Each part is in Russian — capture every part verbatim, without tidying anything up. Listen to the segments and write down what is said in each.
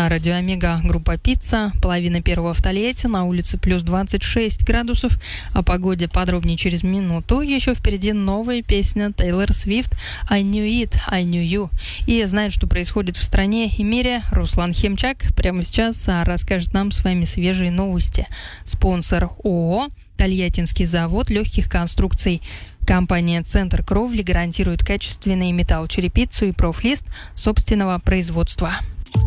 На радио Омега группа «Пицца». Половина первого в Тольятти, на улице плюс двадцать шесть градусов. О погоде подробнее через минуту. Еще впереди новая песня Тейлор Свифт «I knew it, I knew you». И знает, что происходит в стране и мире, Руслан Хемчак прямо сейчас расскажет нам с вами свежие новости. Спонсор ООО «Тольяттинский завод легких конструкций». Компания «Центр Кровли» гарантирует качественный металлочерепицу и профлист собственного производства.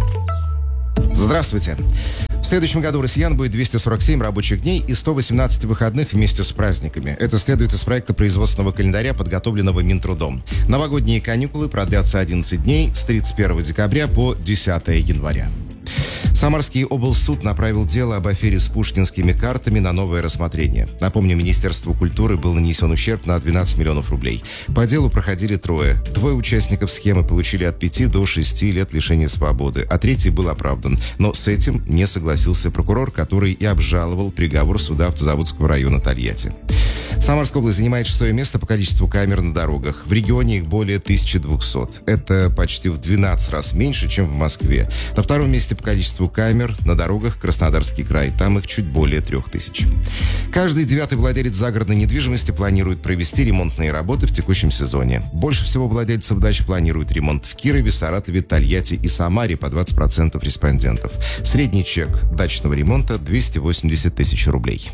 Здравствуйте. В следующем году у россиян будет двести сорок семь рабочих дней и сто восемнадцать выходных вместе с праздниками. Это следует из проекта производственного календаря, подготовленного Минтрудом. Новогодние каникулы продлятся одиннадцать дней с тридцать первого декабря по десятого января. Самарский облсуд направил дело об афере с пушкинскими картами на новое рассмотрение. Напомню, Министерству культуры был нанесен ущерб на двенадцать миллионов рублей. По делу проходили трое. Двое участников схемы получили от пяти до шести лет лишения свободы, а третий был оправдан. Но с этим не согласился прокурор, который и обжаловал приговор суда Автозаводского района Тольятти. Самарская область занимает шестое место по количеству камер на дорогах. В регионе их более тысячи двухсот. Это почти в двенадцать раз меньше, чем в Москве. На втором месте по количеству камер на дорогах Краснодарский край. Там их чуть более трех тысяч. Каждый девятый владелец загородной недвижимости планирует провести ремонтные работы в текущем сезоне. Больше всего владельцев дач планируют ремонт в Кирове, Саратове, Тольятти и Самаре по двадцать процентов респондентов. Средний чек дачного ремонта двести восемьдесят тысяч рублей.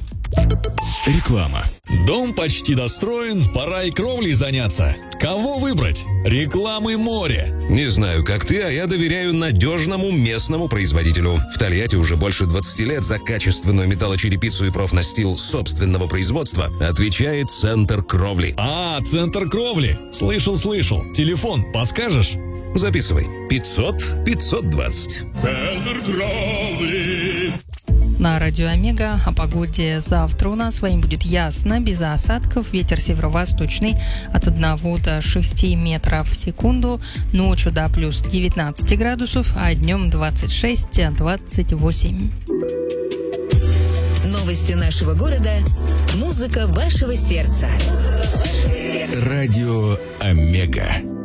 Реклама. Дом почти достроен, пора и кровлей заняться. Кого выбрать? Рекламы море. Не знаю, как ты, а я доверяю надежному местному производителю. В Тольятти уже больше двадцати лет за качественную металлочерепицу и профнастил собственного производства отвечает Центр Кровли. А, Центр Кровли. Слышал, слышал. Телефон подскажешь? Записывай. пятьсот пятьсот двадцать. Центр Кровли. На радио Омега о погоде. Завтра у нас с вами будет ясно, без осадков, ветер северо-восточный от одного до шести метров в секунду, ночью до плюс девятнадцать градусов, а днем двадцать шесть - двадцать восемь. Новости нашего города, музыка вашего сердца. Радио Омега.